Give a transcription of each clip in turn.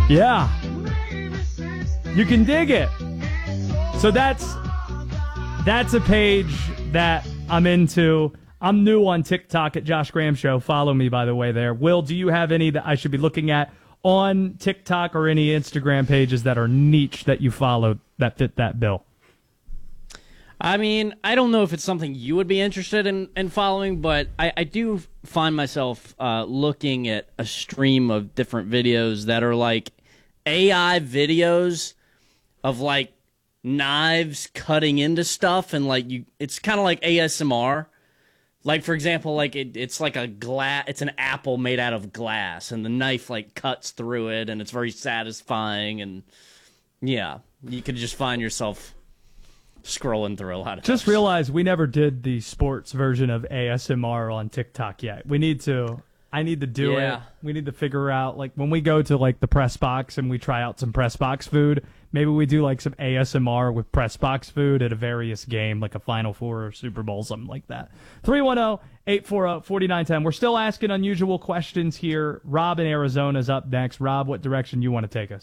Yeah. You can dig it. So that's a page that I'm into. I'm new on TikTok at Josh Graham Show. Follow me, by the way, there. Will, do you have any that I should be looking at on TikTok or any Instagram pages that are niche that you follow that fit that bill? I mean, I don't know if it's something you would be interested in following, but I do find myself looking at a stream of different videos that are like AI videos of like knives cutting into stuff, and like it's kind of like ASMR. Like, for example, like it's like it's an apple made out of glass, and the knife like cuts through it, and it's very satisfying, and yeah, you could just find yourself scrolling through a lot of Just realized we never did the sports version of ASMR on TikTok yet. I need to do it. We need to figure out, like, when we go to, like, the press box and we try out some press box food, maybe we do, like, some ASMR with press box food at a various game, like a Final Four or Super Bowl, something like that. 310-840-4910. We're still asking unusual questions here. Rob in Arizona is up next. Rob, what direction you want to take us?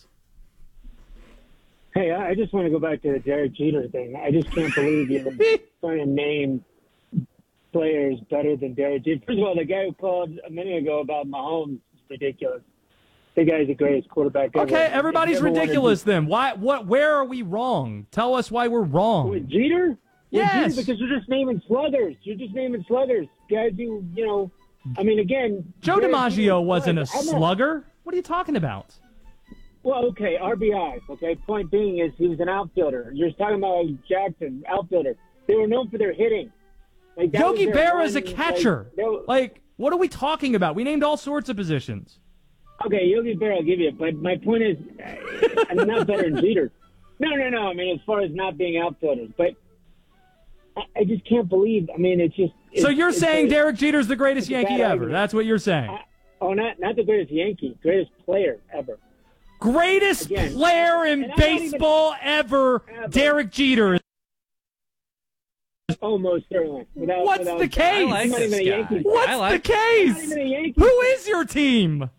Hey, I just want to go back to the Derek Jeter thing. I just can't believe you're trying to name players better than Derek Jeter. First of all, the guy who called a minute ago about Mahomes is ridiculous. The guy's the greatest quarterback ever. Okay, everybody's ridiculous then. Where are we wrong? Tell us why we're wrong. With Jeter? Yes. Jeter, because you're just naming sluggers. Guys who, I mean, again. Joe DiMaggio wasn't a slugger. What are you talking about? Well, okay, RBI. Okay, point being is he was an outfielder. You're talking about Jackson, outfielder. They were known for their hitting. Like, Yogi Berra is a catcher. Like, what are we talking about? We named all sorts of positions. Okay, Yogi Berra, I'll give you it. But my point is, I'm not better than Jeter. No. I mean, as far as not being outfielders. But I just can't believe. I mean, So you're saying Derek Jeter's the greatest Yankee ever. That's what you're saying. Not the greatest Yankee. Greatest player ever. Greatest player in baseball ever, Derek Jeter. Almost certainly. What's the case? I like this guy. What's the case? Who is your team?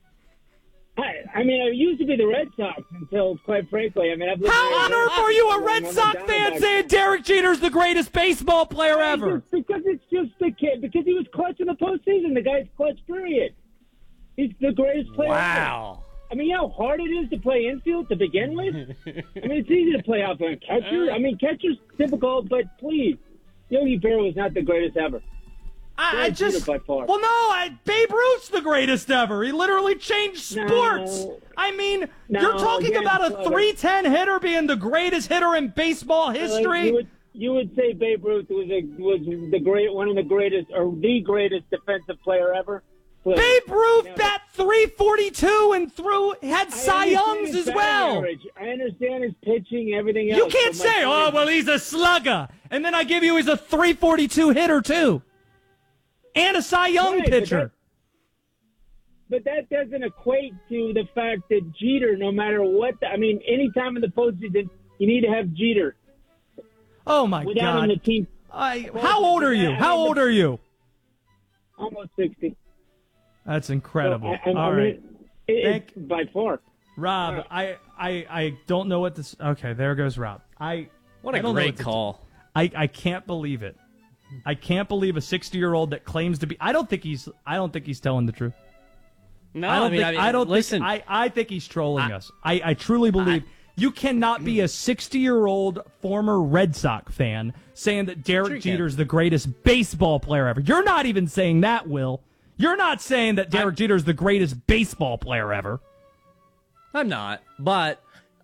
I mean, I used to be the Red Sox until, quite frankly, I mean, how on earth are you a Red Sox fan saying Derek Jeter's the greatest baseball player ever? Because it's just the kid. Because he was clutch in the postseason. The guy's clutch, period. He's the greatest player ever. I mean, you know how hard it is to play infield to begin with? I mean, it's easy to play outfield. Catcher, I mean, catcher's difficult, but please, Yogi Berra was not the greatest ever. I just, by far. Well, no, Babe Ruth's the greatest ever. He literally changed sports. I mean, you're talking about a 310 hitter being the greatest hitter in baseball history. You would say Babe Ruth was one of the greatest or the greatest defensive player ever. Babe Ruth bat 342 and had Cy Youngs as well. I understand his pitching, everything else. You can't say, well, he's a slugger. And then I give you he's a 342 hitter, too. And a Cy Young pitcher. But that doesn't equate to the fact that Jeter, no matter what, I mean, any time in the postseason, you need to have Jeter. Oh, my God. Him the team. How old are you? How old are you? Almost 60. That's incredible. So, all right. By far. Rob, I don't know what this... Okay, there goes Rob. What a great call. I can't believe it. I can't believe a 60-year-old that claims to be... I don't think he's telling the truth. No, I think he's trolling us. I truly believe... You cannot be a 60-year-old former Red Sox fan saying that Derek Jeter's the greatest baseball player ever. You're not even saying that, Will. You're not saying that Derek Jeter's the greatest baseball player ever. I'm not, but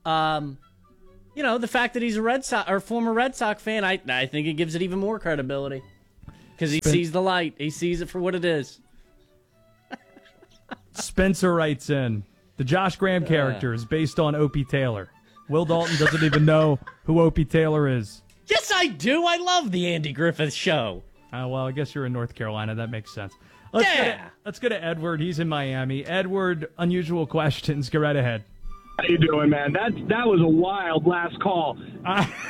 the fact that he's a Red Sox or former Red Sox fan, I think it gives it even more credibility because he sees the light. He sees it for what it is. Spencer writes in, the Josh Graham character is based on Opie Taylor. Will Dalton doesn't even know who Opie Taylor is. Yes, I do. I love the Andy Griffith Show. Well, I guess you're in North Carolina. That makes sense. Let's go to Edward. He's in Miami. Edward, unusual questions. Go right ahead. How you doing, man? That was a wild last call.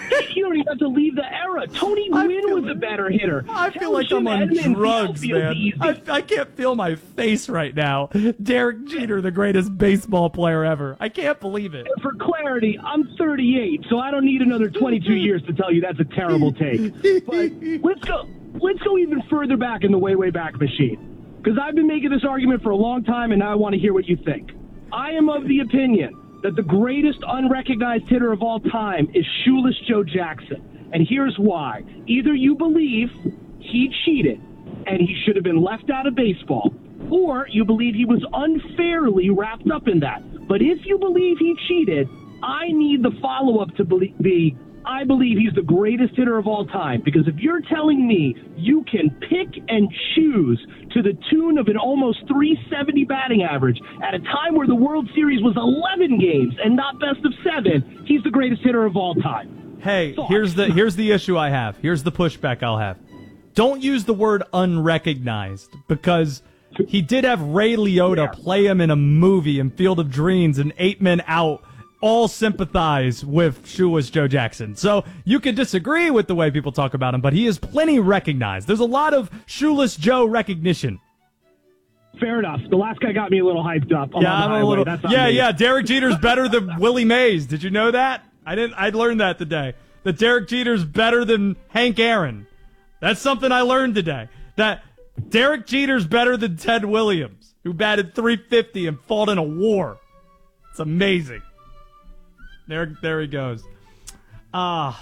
You don't even have to leave the era. Tony Gwynn was a better hitter. I feel like I'm on drugs, man. I can't feel my face right now. Derek Jeter, the greatest baseball player ever. I can't believe it. For clarity, I'm 38, so I don't need another 22 years to tell you that's a terrible take. But let's go even further back in the way back machine. Because I've been making this argument for a long time, and now I want to hear what you think. I am of the opinion that the greatest unrecognized hitter of all time is Shoeless Joe Jackson. And here's why. Either you believe he cheated and he should have been left out of baseball, or you believe he was unfairly wrapped up in that. But if you believe he cheated, I need the follow-up to be, I believe he's the greatest hitter of all time. Because if you're telling me you can pick and choose to the tune of an almost 370 batting average at a time where the World Series was 11 games and not best of 7, he's the greatest hitter of all time. Hey, here's the issue I have. Here's the pushback I'll have. Don't use the word unrecognized, because he did have Ray Liotta play him in a movie in Field of Dreams and 8 Men Out. All sympathize with Shoeless Joe Jackson. So you can disagree with the way people talk about him, but he is plenty recognized. There's a lot of Shoeless Joe recognition. Fair enough. The last guy got me a little hyped up. I'm a little. Yeah. Derek Jeter's better than Willie Mays. Did you know that? I learned that today. That Derek Jeter's better than Hank Aaron. That's something I learned today. That Derek Jeter's better than Ted Williams, who batted .350 and fought in a war. It's amazing. There he goes. I'm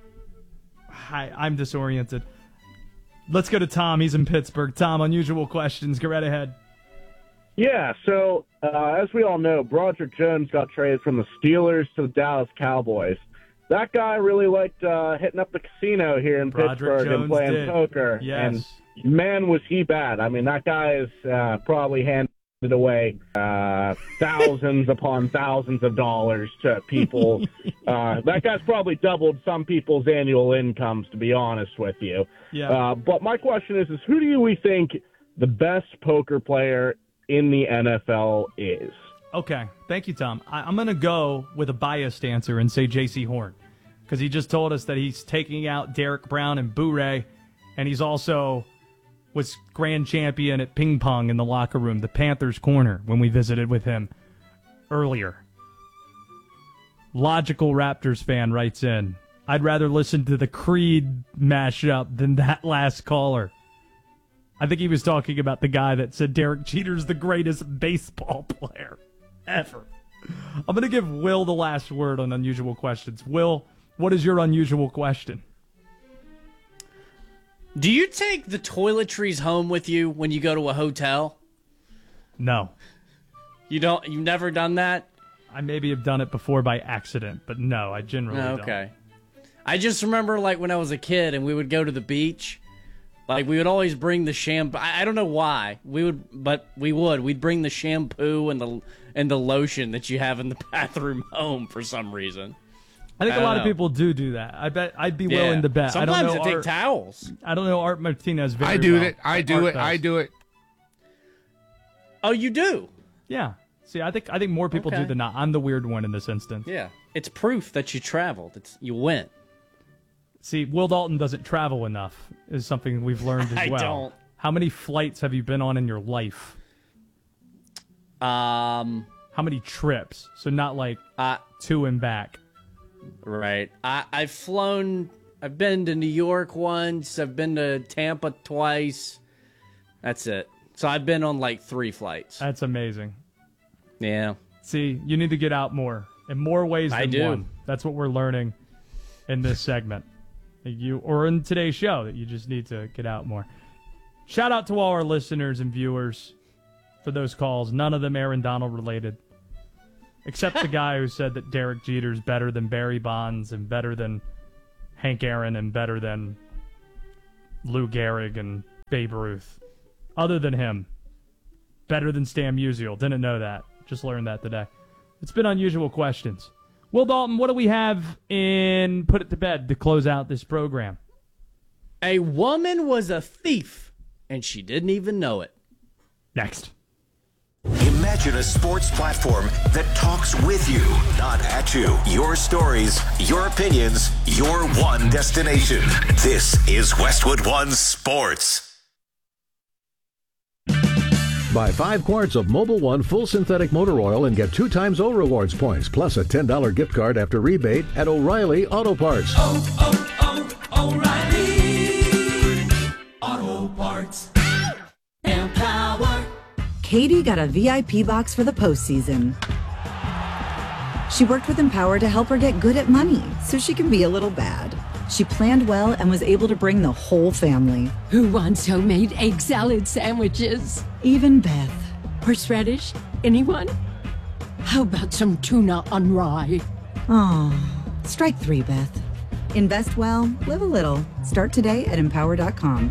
disoriented. Let's go to Tom. He's in Pittsburgh. Tom, unusual questions. Go right ahead. Yeah, so as we all know, Broderick Jones got traded from the Steelers to the Dallas Cowboys. That guy really liked hitting up the casino here in Pittsburgh and playing poker. Yes. And man, was he bad. I mean, that guy is probably handed away thousands upon thousands of dollars to people. That guy's probably doubled some people's annual incomes, to be honest with you. Yeah. But my question is who do we think the best poker player in the NFL is? Okay. Thank you, Tom. I'm going to go with a biased answer and say J.C. Horn, because he just told us that he's taking out Derek Brown and Boo Ray, and he's also was grand champion at ping pong in the locker room, the Panthers corner, when we visited with him earlier. Logical Raptors fan writes in, I'd rather listen to the Creed mashup than that last caller. I think he was talking about the guy that said Derek Jeter's the greatest baseball player ever. I'm going to give Will the last word on unusual questions. Will, what is your unusual question? Do you take the toiletries home with you when you go to a hotel? No. You don't? You've never done that? I maybe have done it before by accident, but no, I generally don't. Okay. I just remember, like, when I was a kid and we would go to the beach, like, we would always bring the shampoo. I don't know why. We'd bring the shampoo and the lotion that you have in the bathroom home for some reason. I think a lot of people do that. I bet I'd be willing to bet. Sometimes I don't know they take towels. I don't know Art Martinez very I do well. it. I do it. Oh, you do? Yeah. See, I think more people do than not. I'm the weird one in this instance. Yeah. It's proof that you traveled. You went. See, Will Dalton doesn't travel enough is something we've learned as well. I don't. How many flights have you been on in your life? How many trips? So not like 2 and back. Right. I've flown. I've been to New York once. I've been to Tampa twice. That's it. So I've been on like 3 flights. That's amazing. Yeah. See, you need to get out more in more ways than I do. one. That's what we're learning in this segment. Or in today's show, that you just need to get out more. Shout out to all our listeners and viewers for those calls. None of them Aaron Donald related. Except the guy who said that Derek Jeter's better than Barry Bonds and better than Hank Aaron and better than Lou Gehrig and Babe Ruth. Other than him, better than Stan Musial. Didn't know that. Just learned that today. It's been unusual questions. Will Dalton, what do we have in Put It to Bed to close out this program? A woman was a thief, and she didn't even know it. Next. Imagine Imagine a sports platform that talks with you, not at you. Your stories, your opinions, your one destination. This is Westwood One Sports. Buy 5 quarts of Mobil 1 full synthetic motor oil and get 2 times O Rewards points, plus a $10 gift card after rebate at O'Reilly Auto Parts. O'Reilly Auto Parts. Empower. Katie got a VIP box for the postseason. She worked with Empower to help her get good at money so she can be a little bad. She planned well and was able to bring the whole family. Who wants homemade egg salad sandwiches? Even Beth. Horseradish? Anyone? How about some tuna on rye? Oh, strike 3, Beth. Invest well, live a little. Start today at Empower.com.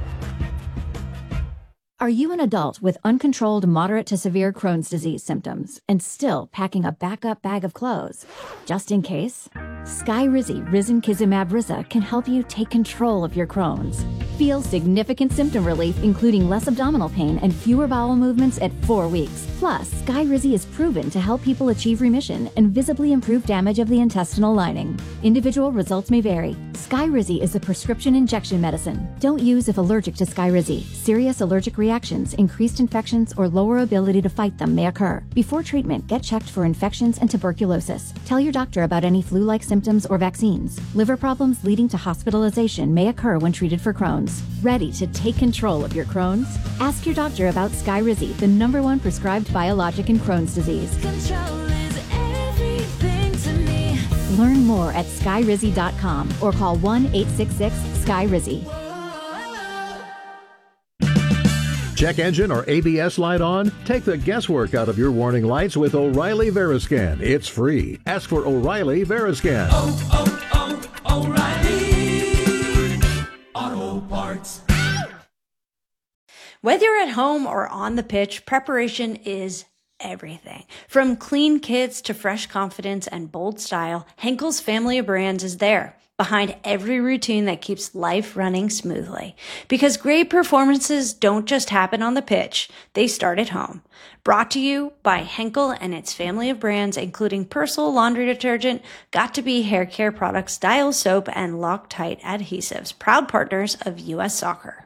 Are you an adult with uncontrolled moderate to severe Crohn's disease symptoms and still packing a backup bag of clothes? Just in case, Skyrizi Risankizumab Riza can help you take control of your Crohn's. Feel significant symptom relief, including less abdominal pain and fewer bowel movements at 4 weeks. Plus, Skyrizi is proven to help people achieve remission and visibly improve damage of the intestinal lining. Individual results may vary. Skyrizi is a prescription injection medicine. Don't use if allergic to Skyrizi. Serious allergic reactions, increased infections, or lower ability to fight them may occur. Before treatment, get checked for infections and tuberculosis. Tell your doctor about any flu-like symptoms or vaccines. Liver problems leading to hospitalization may occur when treated for Crohn's. Ready to take control of your Crohn's? Ask your doctor about Skyrizi, the #1 prescribed biologic in Crohn's disease. Control is everything to me. Learn more at skyrizi.com or call 1-866-SKYRIZI. Check engine or ABS light on? Take the guesswork out of your warning lights with O'Reilly Veriscan. It's free. Ask for O'Reilly Veriscan. O'Reilly Auto Parts. Whether you're at home or on the pitch, preparation is everything. From clean kits to fresh confidence and bold style, Henkel's family of brands is there, behind every routine that keeps life running smoothly. Because great performances don't just happen on the pitch, they start at home. Brought to you by Henkel and its family of brands, including Persil laundry detergent, Got2b hair care products, Dial soap, and Loctite adhesives, proud partners of U.S. Soccer.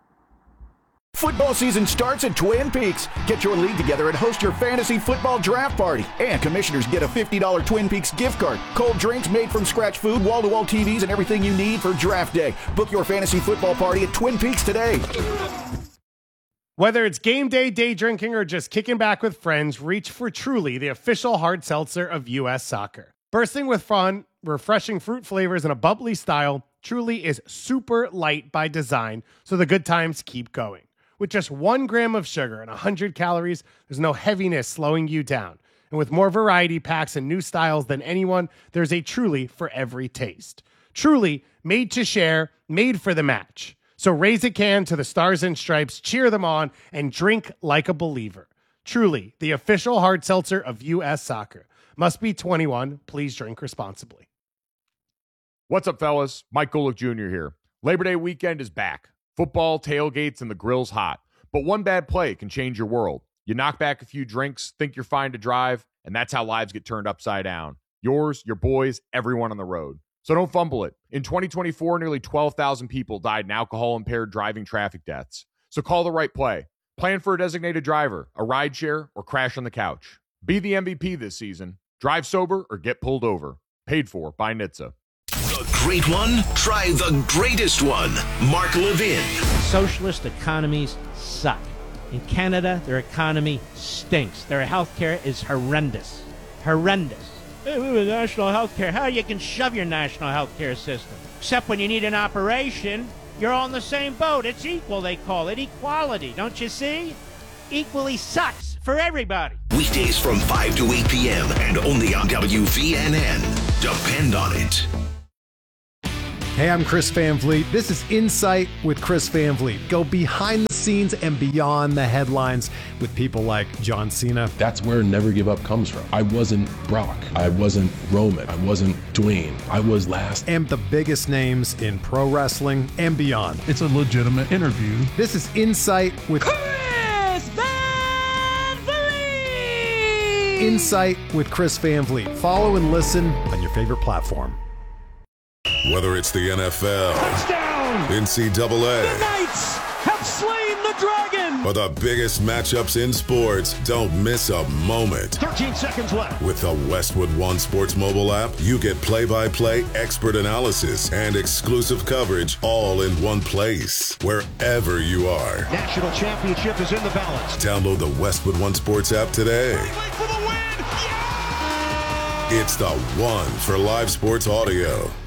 Football season starts at Twin Peaks. Get your league together and host your fantasy football draft party. And commissioners get a $50 Twin Peaks gift card, cold drinks, made from scratch food, wall-to-wall TVs, and everything you need for draft day. Book your fantasy football party at Twin Peaks today. Whether it's game day, day drinking, or just kicking back with friends, reach for Truly, the official hard seltzer of U.S. Soccer. Bursting with fun, refreshing fruit flavors, and a bubbly style, Truly is super light by design, so the good times keep going. With just 1 gram of sugar and 100 calories, there's no heaviness slowing you down. And with more variety packs and new styles than anyone, there's a Truly for every taste. Truly, made to share, made for the match. So raise a can to the Stars and Stripes, cheer them on, and drink like a believer. Truly, the official hard seltzer of U.S. Soccer. Must be 21. Please drink responsibly. What's up, fellas? Mike Golick Jr. here. Labor Day weekend is back. Football, tailgates, and the grill's hot. But one bad play can change your world. You knock back a few drinks, think you're fine to drive, and that's how lives get turned upside down. Yours, your boys, everyone on the road. So don't fumble it. In 2024, nearly 12,000 people died in alcohol-impaired driving traffic deaths. So call the right play. Plan for a designated driver, a rideshare, or crash on the couch. Be the MVP this season. Drive sober or get pulled over. Paid for by NHTSA. The great one? Try the greatest one. Mark Levin. Socialist economies suck. In Canada, their economy stinks. Their healthcare is horrendous. Horrendous. Hey, we have national healthcare. How you can shove your national healthcare system? Except when you need an operation, you're all in the same boat. It's equal, they call it. Equality. Don't you see? Equally sucks for everybody. Weekdays from 5 to 8 p.m. and only on WVNN. Depend on it. Hey, I'm Chris Van Vliet. This is Insight with Chris Van Vliet. Go behind the scenes and beyond the headlines with people like John Cena. That's where Never Give Up comes from. I wasn't Brock. I wasn't Roman. I wasn't Dwayne. I was last. And the biggest names in pro wrestling and beyond. It's a legitimate interview. This is Insight with Chris Van Vliet! Insight with Chris Van Vliet. Follow and listen on your favorite platform. Whether it's the NFL, touchdown, NCAA, the Knights have slain the dragon, or the biggest matchups in sports, don't miss a moment. 13 seconds left. With the Westwood One Sports mobile app, you get play-by-play, expert analysis, and exclusive coverage all in one place, wherever you are. National championship is in the balance. Download the Westwood One Sports app today. For the win! Yeah! It's the one for live sports audio.